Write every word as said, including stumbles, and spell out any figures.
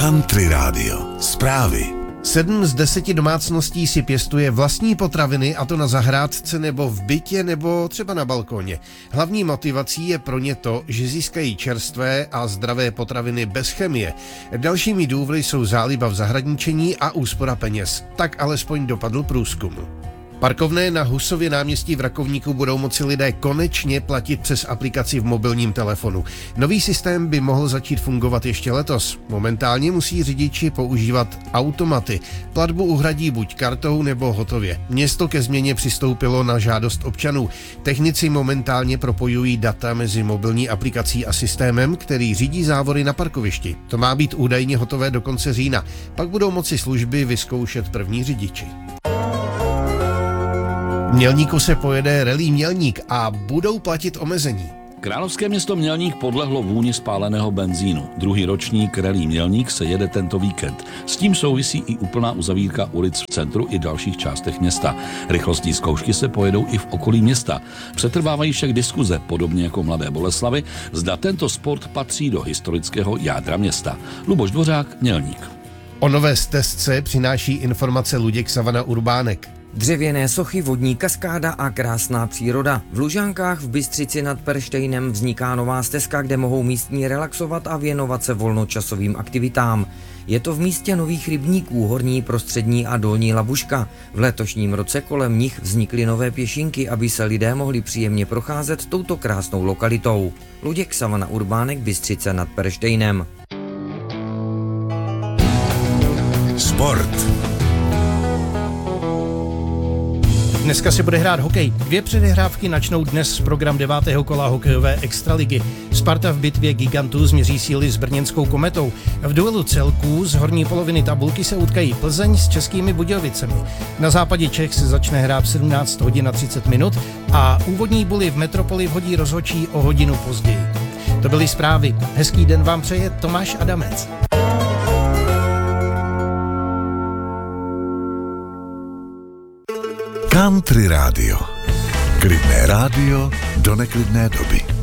Country Radio. Zprávy. Sedm z deseti domácností si pěstuje vlastní potraviny, a to na zahrádce nebo v bytě nebo třeba na balkoně. Hlavní motivací je pro ně to, že získají čerstvé a zdravé potraviny bez chemie. Dalšími důvody jsou záliba v zahradničení a úspora peněz. Tak alespoň dopadl průzkum. Parkovné na Husově náměstí v Rakovníku budou moci lidé konečně platit přes aplikaci v mobilním telefonu. Nový systém by mohl začít fungovat ještě letos. Momentálně musí řidiči používat automaty. Platbu uhradí buď kartou nebo hotově. Město ke změně přistoupilo na žádost občanů. Technici momentálně propojují data mezi mobilní aplikací a systémem, který řídí závory na parkovišti. To má být údajně hotové do konce října. Pak budou moci služby vyzkoušet první řidiči. V Mělníku se pojede rally Mělník a budou platit omezení. Královské město Mělník podlehlo vůni spáleného benzínu. Druhý ročník rally Mělník se jede tento víkend. S tím souvisí i úplná uzavírka ulic v centru i dalších částech města. Rychlostní zkoušky se pojedou i v okolí města. Přetrvávají však diskuze, podobně jako Mladé Boleslavi, zda tento sport patří do historického jádra města. Luboš Dvořák, Mělník. O nové stezce přináší informace Luděk Savana Urbánek. Dřevěné sochy, vodní kaskáda a krásná příroda. V Lužánkách v Bystřici nad Perštejnem vzniká nová stezka, kde mohou místní relaxovat a věnovat se volnočasovým aktivitám. Je to v místě nových rybníků, Horní, Prostřední a Dolní Labuška. V letošním roce kolem nich vznikly nové pěšinky, aby se lidé mohli příjemně procházet touto krásnou lokalitou. Luděk Savana Urbánek, Bystřice nad Perštejnem. Sport. Dneska se bude hrát hokej. Dvě předehrávky načnou dnes program devátého kola hokejové extraligy. Sparta v bitvě gigantů změří síly s brněnskou Kometou. V duelu celků z horní poloviny tabulky se utkají Plzeň s Českými Budějovicemi. Na západě Čech se začne hrát v sedmnáct hodin a třicet minut a úvodní buly v Metropoli vhodí rozhodčí o hodinu později. To byly zprávy. Hezký den vám přeje Tomáš Adamec. Country Radio. Klidné rádio do neklidné doby.